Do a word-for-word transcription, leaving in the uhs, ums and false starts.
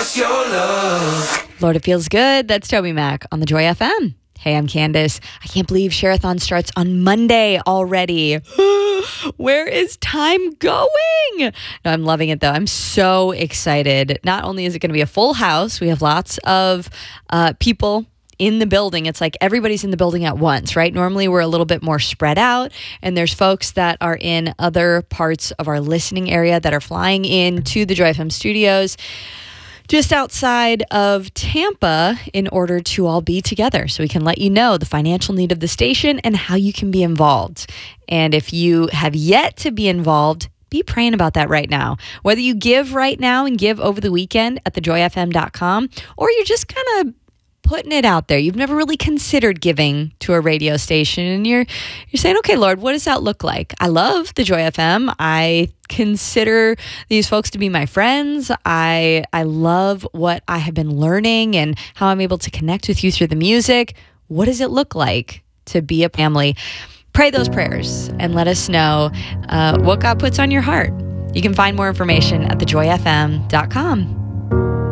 us your love. Lord, it feels good. That's Toby Mac on the Joy F M. Hey, I'm Candace. I can't believe Share-a-thon starts on Monday already. Where is time going? No, I'm loving it, though. I'm so excited. Not only is it going to be a full house, we have lots of uh, people in the building. It's like everybody's in the building at once, right? Normally we're a little bit more spread out, and there's folks that are in other parts of our listening area that are flying in to the Joy F M studios just outside of Tampa in order to all be together so we can let you know the financial need of the station and how you can be involved. And if you have yet to be involved, be praying about that right now. Whether you give right now and give over the weekend at the joy f m dot com, or you're just kind of putting it out there. You've never really considered giving to a radio station, and you're you're saying, okay, Lord, what does that look like? I love the Joy F M. I consider these folks to be my friends. I I love what I have been learning and how I'm able to connect with you through the music. What does it look like to be a family? Pray those prayers and let us know uh, what God puts on your heart. You can find more information at the joy f m dot com.